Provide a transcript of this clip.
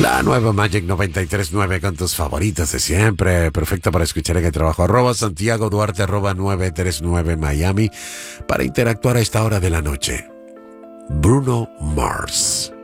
La nueva Magic 93.9 con tus favoritos de siempre. Perfecta para escuchar en el trabajo. @Santiago Duarte, @939 Miami. Para interactuar a esta hora de la noche. Bruno Mars.